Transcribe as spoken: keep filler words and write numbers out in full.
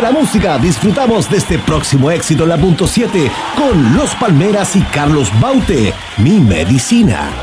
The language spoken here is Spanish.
la música, disfrutamos de este próximo éxito en la punto siete con Los Palmeras y Carlos Baute, Mi Medicina.